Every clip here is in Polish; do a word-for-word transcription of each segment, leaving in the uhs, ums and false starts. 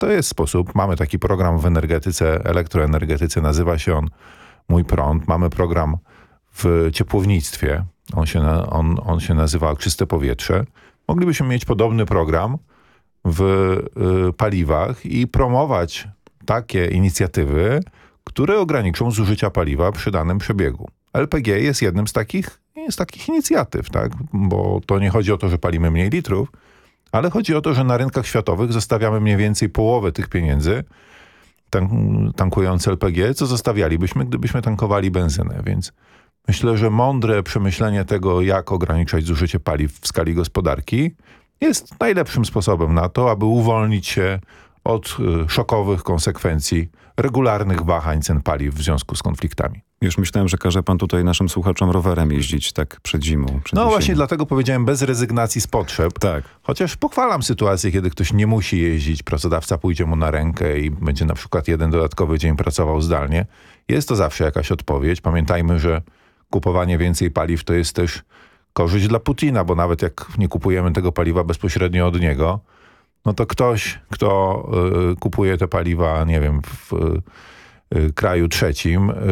to jest sposób. Mamy taki program w energetyce, elektroenergetyce, nazywa się on Mój Prąd. Mamy program w ciepłownictwie, on się, on, on się nazywa Czyste Powietrze. Moglibyśmy mieć podobny program w y, paliwach i promować takie inicjatywy, które ograniczą zużycia paliwa przy danym przebiegu. L P G jest jednym z takich, z takich inicjatyw, tak? Bo to nie chodzi o to, że palimy mniej litrów, ale chodzi o to, że na rynkach światowych zostawiamy mniej więcej połowę tych pieniędzy tankując L P G, co zostawialibyśmy, gdybyśmy tankowali benzynę. Więc myślę, że mądre przemyślenie tego, jak ograniczać zużycie paliw w skali gospodarki, jest najlepszym sposobem na to, aby uwolnić się od szokowych konsekwencji regularnych wahań cen paliw w związku z konfliktami. Już myślałem, że każe pan tutaj naszym słuchaczom rowerem jeździć tak przed zimą. Przed no jesienią. Właśnie dlatego powiedziałem bez rezygnacji z potrzeb. Tak. Chociaż pochwalam sytuację, kiedy ktoś nie musi jeździć, pracodawca pójdzie mu na rękę i będzie na przykład jeden dodatkowy dzień pracował zdalnie. Jest to zawsze jakaś odpowiedź. Pamiętajmy, że kupowanie więcej paliw to jest też korzyść dla Putina, bo nawet jak nie kupujemy tego paliwa bezpośrednio od niego, no to ktoś, kto y, kupuje te paliwa, nie wiem, w y, kraju trzecim, y,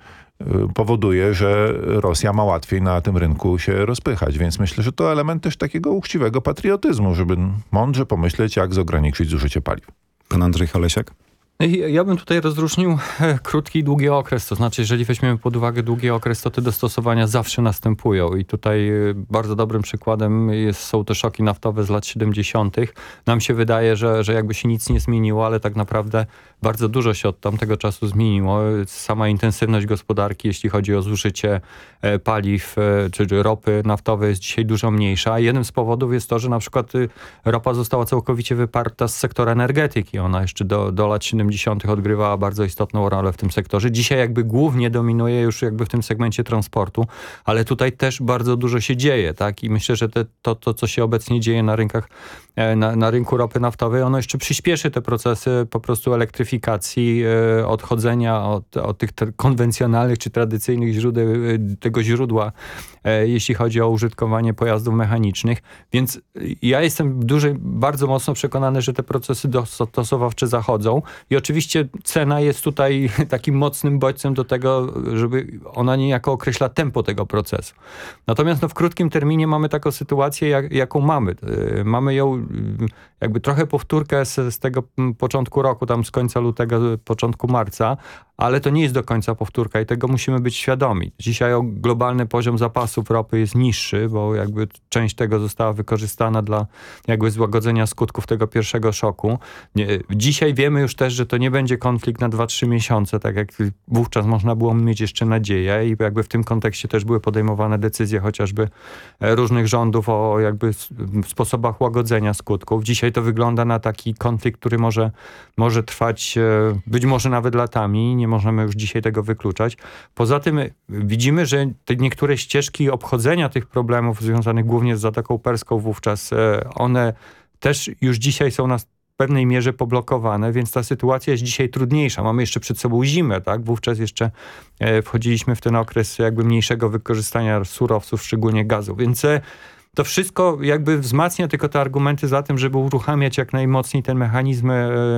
y, powoduje, że Rosja ma łatwiej na tym rynku się rozpychać. Więc myślę, że to element też takiego uczciwego patriotyzmu, żeby mądrze pomyśleć, jak ograniczyć zużycie paliw. Pan Andrzej Halesiak? Ja bym tutaj rozróżnił krótki i długi okres. To znaczy, jeżeli weźmiemy pod uwagę długi okres, to te dostosowania zawsze następują. I tutaj bardzo dobrym przykładem jest, są te szoki naftowe z lat siedemdziesiątych. Nam się wydaje, że, że jakby się nic nie zmieniło, ale tak naprawdę bardzo dużo się od tamtego czasu zmieniło. Sama intensywność gospodarki, jeśli chodzi o zużycie paliw czy ropy naftowej, jest dzisiaj dużo mniejsza. Jednym z powodów jest to, że na przykład ropa została całkowicie wyparta z sektora energetyki. Ona jeszcze do, do lat siedemdziesiątych odgrywała bardzo istotną rolę w tym sektorze. Dzisiaj jakby głównie dominuje już jakby w tym segmencie transportu, ale tutaj też bardzo dużo się dzieje, tak? I myślę, że te, to, to, co się obecnie dzieje na rynkach, na, na rynku ropy naftowej, ono jeszcze przyspieszy te procesy po prostu elektryfikacji, odchodzenia od, od tych konwencjonalnych czy tradycyjnych źródeł, tego źródła, jeśli chodzi o użytkowanie pojazdów mechanicznych. Więc ja jestem duży, bardzo mocno przekonany, że te procesy dostosowawcze zachodzą. I oczywiście cena jest tutaj takim mocnym bodźcem do tego, żeby ona niejako określa tempo tego procesu. Natomiast no, w krótkim terminie mamy taką sytuację, jak, jaką mamy. Mamy ją jakby trochę powtórkę z, z tego początku roku, tam z końca lutego, początku marca, ale to nie jest do końca powtórka i tego musimy być świadomi. Dzisiaj globalny poziom zapasów ropy jest niższy, bo jakby część tego została wykorzystana dla jakby złagodzenia skutków tego pierwszego szoku. Dzisiaj wiemy już też, że to nie będzie konflikt na dwa trzy miesiące, tak jak wówczas można było mieć jeszcze nadzieję i jakby w tym kontekście też były podejmowane decyzje chociażby różnych rządów o jakby sposobach łagodzenia skutków. Dzisiaj to wygląda na taki konflikt, który może, może trwać być może nawet latami. Nie możemy już dzisiaj tego wykluczać. Poza tym widzimy, że te niektóre ścieżki obchodzenia tych problemów związanych głównie z Zatoką Perską wówczas, one też już dzisiaj są na w pewnej mierze poblokowane, więc ta sytuacja jest dzisiaj trudniejsza. Mamy jeszcze przed sobą zimę, tak? Wówczas jeszcze e, wchodziliśmy w ten okres jakby mniejszego wykorzystania surowców, szczególnie gazu, więc e, to wszystko jakby wzmacnia tylko te argumenty za tym, żeby uruchamiać jak najmocniej ten mechanizmy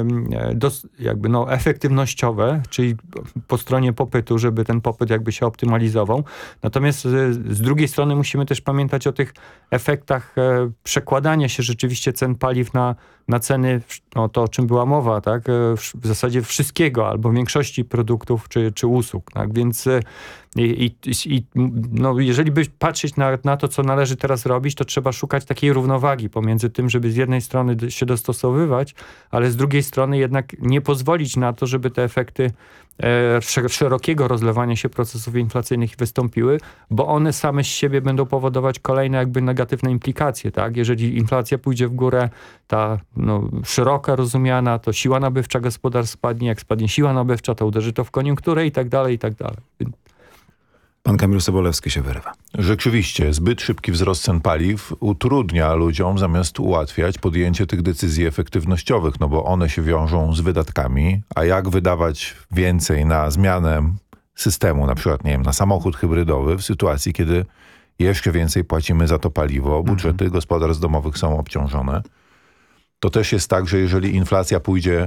e, dos, jakby no efektywnościowe, czyli po stronie popytu, żeby ten popyt jakby się optymalizował. Natomiast z, z drugiej strony musimy też pamiętać o tych efektach e, przekładania się rzeczywiście cen paliw na, na ceny, no to o czym była mowa, tak? E, w, w zasadzie wszystkiego albo większości produktów czy, czy usług, tak? Więc e, I, i, i no, jeżeli by patrzeć na, na to, co należy teraz robić, to trzeba szukać takiej równowagi pomiędzy tym, żeby z jednej strony się dostosowywać, ale z drugiej strony jednak nie pozwolić na to, żeby te efekty e, szerokiego rozlewania się procesów inflacyjnych wystąpiły, bo one same z siebie będą powodować kolejne jakby negatywne implikacje, tak? Jeżeli inflacja pójdzie w górę, ta no, szeroka rozumiana, to siła nabywcza gospodarstw spadnie, jak spadnie siła nabywcza, to uderzy to w koniunkturę i tak dalej, i tak dalej. Pan Kamil Sobolewski się wyrywa. Rzeczywiście, zbyt szybki wzrost cen paliw utrudnia ludziom zamiast ułatwiać podjęcie tych decyzji efektywnościowych, no bo one się wiążą z wydatkami, a jak wydawać więcej na zmianę systemu, na przykład, nie wiem, na samochód hybrydowy w sytuacji, kiedy jeszcze więcej płacimy za to paliwo, budżety mhm. gospodarstw domowych są obciążone. To też jest tak, że jeżeli inflacja pójdzie